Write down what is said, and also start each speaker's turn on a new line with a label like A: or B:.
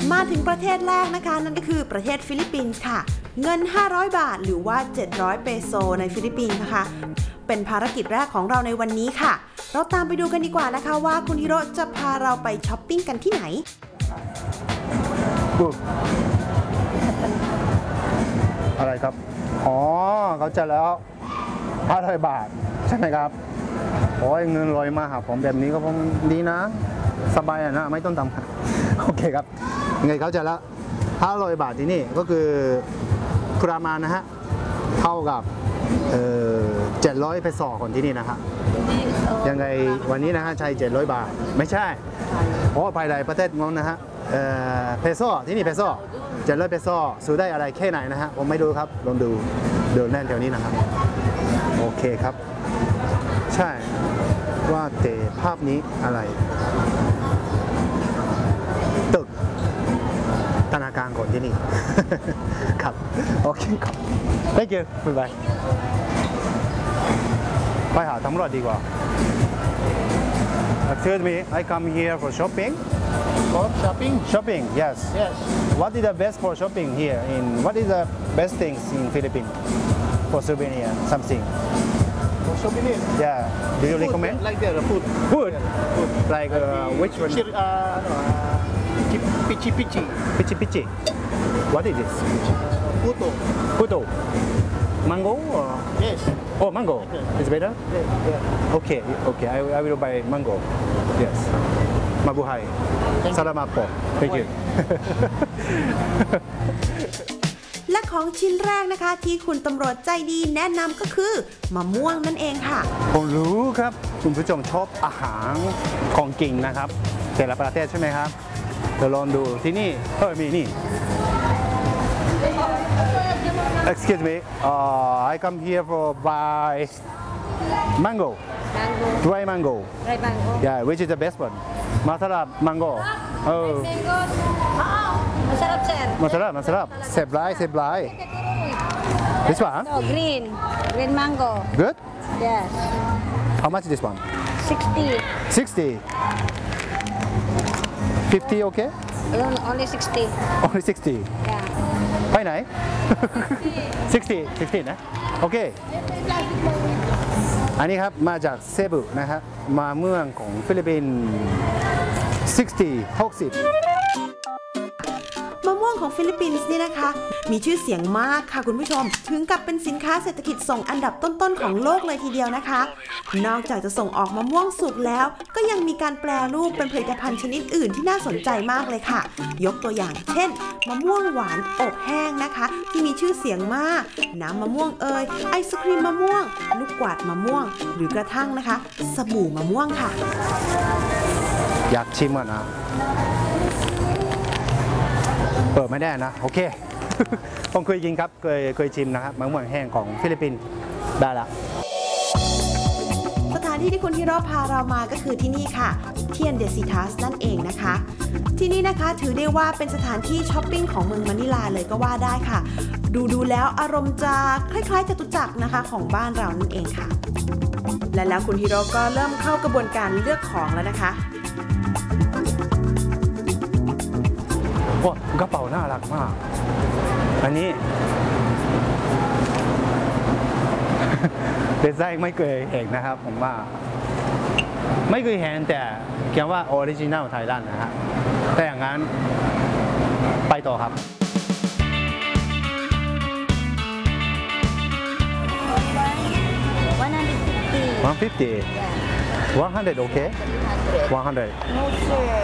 A: มาถึงประเทศแรกนะคะนั่นก็คือประเทศฟิลิปปินส์ค่ะเงิน500 บาทหรือว่า700เปโซในฟิลิปปินส์นะคะเป็นภารกิจแรกของเราในวันนี้ค่ะเราตามไปดูกันดีกว่านะคะว่าคุณฮิโร่จะพาเราไปช้อปปิ้งกันที่ไหน
B: อะไรครับอ๋อเขาจะแล้ว500 บาทใช่ไหมครับโอ้ยเงินลอยมาหาผมแบบนี้ก็คงดีนะสบายนะไม่ต้องทำโอเคครับไงเขาจะละ500 บาทที่นี่ก็คือประมาณนะฮะเท่ากับ700เปโซคนที่นี่นะฮะยังไงวันนี้นะฮะใช้700 บาทไม่ใช่เพราะภายในประเทศงงนะฮะเปโซที่นี่เปโซ700 เปโซซื้อได้อะไรแค่ไหนนะฮะผมไม่รู้ครับลองดูเดินเล่นแถวนี้นะครับโอเคครับใช่ว่าแต่ภาพนี้อะไรตึกธนาคารคนที่นี่ ครับโอเคครับ thank you บ๊ายบายไปหาตำรวจดีกว่า Excuse me I come here for shopping
C: For shopping?
B: shopping yes
C: Yes.
B: what is the best for shopping here in what is the best things in Philippines for souvenir something
C: For souvenir?
B: yeah do you
C: Food,
B: recommend
C: like the food.
B: food like which one
C: Pichi pichi.
B: pichi pichi what is this
C: Puto.
B: puto mango or
C: Yes.
B: oh mango is better
C: Yeah.
B: okay okay I will buy mango yes mabuhay salamat po thank you
A: และของชิ้นแรกนะคะที่คุณตำรวจใจดีแนะนำก็คือมะม่วงนั่นเองค่ะ
B: ผมรู้ครับคุณผู้ชมชอบอาหารของกินนะครับแต่ละประเทศใช่ไหมครับเดี๋ยวลองดูที่นี่มีนี่ excuse me I come here for buy mango dry mango
D: Dry mango.
B: yeah which is the best one masarap mango
D: Mango. Masarap, sir.
B: masarap เสพร้าย this one
D: No, green. Green mango.
B: good
D: Yes.
B: how much is this one
D: 60.
B: 60 50 okay
D: Only 60.
B: only 60
D: Yeah.
B: ไปไหน 60 นะโอเคอันนี้ครับมาจากเซบุนะครับมาเมืองของฟิลิปปินส์60
A: มะม่วงของฟิลิปปินส์นี่นะคะมีชื่อเสียงมากค่ะคุณผู้ชมถึงกับเป็นสินค้าเศรษฐกิจส่งอันดับต้นๆของโลกเลยทีเดียวนะคะนอกจากจะส่งออกมะม่วงสุกแล้วก็ยังมีการแปรรูปเป็นผลิตภัณฑ์ชนิดอื่นที่น่าสนใจมากเลยค่ะยกตัวอย่างเช่นมะม่วงหวานอบแห้งนะคะที่มีชื่อเสียงมากน้ำมะม่วงไอศครีมมะม่วงลูกกวาดมะม่วงหรือกระทั่งนะคะสบู่มะม่วงค่ะ
B: อยากชิมอ่ะนะเปิดไม่ได้นะโอเค ผมเคยกินครับเคยชิมนะครับมะม่วงแห้งของฟิลิปปินส์ได้ละ
A: สถานที่ที่คุณฮิโร่พาเรามาก็คือที่นี่ค่ะเทียนเดซิทัสนั่นเองนะคะที่นี่นะคะถือได้ว่าเป็นสถานที่ช้อปปิ้งของเมืองมะนิลาเลยก็ว่าได้ค่ะดูแล้วอารมณ์จะคล้ายๆจตุจักรนะคะของบ้านเรานั่นเองค่ะและแล้วคุณฮิโร่ก็เริ่มเข้ากระบวนการเลือกของแล้วนะคะ
B: กระเป๋าน่ารักมากอันนี้ ดีไซน์ไม่เคยเห็นนะครับผมว่าไม่เคยเห็นแต่เขียนว่าออริจินัลไทยแลนด์นะฮะแต่อย่างนั้นไปต่อครับ150 100 โอเค100
D: No, sir.